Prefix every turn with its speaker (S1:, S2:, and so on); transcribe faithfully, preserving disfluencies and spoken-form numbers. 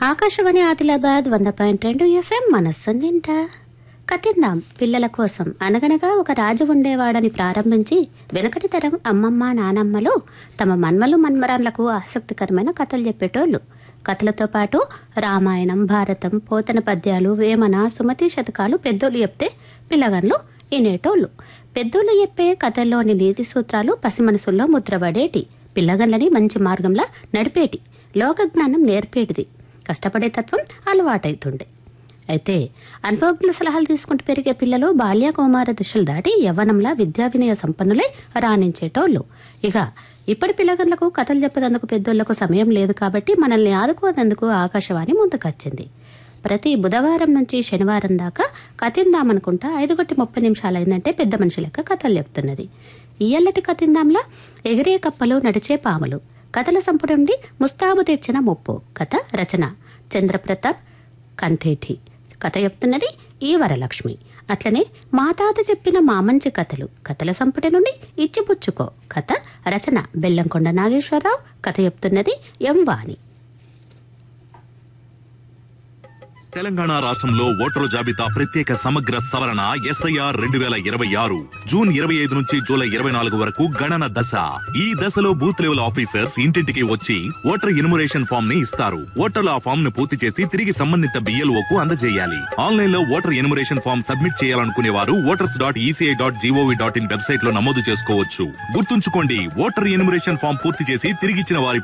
S1: ఆకాశవాణి ఆదిలాబాద్ వంద పాయింట్ రెండు ఎఫ్ఎం మనస్సు నిండా కథిందాం పిల్లల కోసం. అనగనగా ఒక రాజు ఉండేవాడని ప్రారంభించి వెనకటి తరం అమ్మమ్మ నానమ్మలు తమ మన్మలు మన్మరాన్లకు ఆసక్తికరమైన కథలు చెప్పేటోళ్ళు. కథలతో పాటు రామాయణం, భారతం, పోతన పద్యాలు, వేమన, సుమతి శతకాలు పెద్దోళ్ళు చెప్తే పిల్లగన్లు వినేటోళ్ళు. పెద్దోళ్ళు చెప్పే కథల్లోని నీతి సూత్రాలు పసిమనసుల్లో ముద్రపడేటి, పిల్లగన్లని మంచి మార్గంలా నడిపేటి, లోకజ్ఞానం నేర్పేటిది, కష్టపడే తత్వం అలవాటైతుండే. అయితే అనుభవజ్ఞ సలహాలు తీసుకుంటూ పెరిగే పిల్లలు బాల్య కౌమార దశలు దాటి యవ్వనంలా విద్యా వినయ సంపన్నులై రాణించేటోళ్ళు. ఇక ఇప్పటి పిల్లగన్లకు కథలు చెప్పేందుకు పెద్దోళ్లకు సమయం లేదు కాబట్టి మనల్ని ఆదుకోదందుకు ఆకాశవాణి ముందుకొచ్చింది. ప్రతి బుధవారం నుంచి శనివారం దాకా కథిందామనుకుంటా ఐదు గంటల ముప్పై నిమిషాలు అయిందంటే పెద్ద మనిషి లెక్క కథలు చెప్తున్నది. ఇయ్యల్లటి కథిందాంలా ఎగిరే కప్పలు, నడిచే పాములు కథల సంపుటి నుండి ముస్తాబు తెచ్చిన ముప్పు కథ రచన చంద్రప్రతాప్ కంథేఠి. కథ చెప్తున్నది ఈ వరలక్ష్మి. అట్లనే మా తాత చెప్పిన మామంచి కథలు కథల సంపుటి నుండి ఇచ్చిపుచ్చుకో కథ రచన బెల్లంకొండ నాగేశ్వరరావు. కథ చెప్తున్నది ఎం వాణి.
S2: తెలంగాణ రాష్ట్రంలో ఓటరు జాబితా ప్రత్యేక సమగ్ర సవరణ ఎస్ఐఆర్ రెండు వేల ఇరవై ఆరు జూన్ ఇరవై ఐదు నుంచి జూలై ఇరవై నాలుగు వరకు గణన దశ. ఈ దశలో బూత్ లెవెల్ ఆఫీసర్స్ ఇంటింటికి వచ్చి ఓటర్ ఎన్యుమరేషన్ ఫామ్ ని ఇస్తారు. ఓటర్లు ఆ ఫామ్ ను పూర్తి చేసి తిరిగి సంబంధిత బిఎల్ఓకు అందజేయాలి. ఆన్లైన్ లో ఓటర్ ఎన్యుమరేషన్ ఫామ్ సబ్మిట్ చేయాలనుకునే వారు voters dot ECI dot GOV dot in website లో నమోదు చేసుకోవచ్చు. గుర్తుంచుకోండి, ఓటర్ ఎన్యుమరేషన్ ఫామ్ పూర్తి చేసి తిరిగిచ్చిన వారి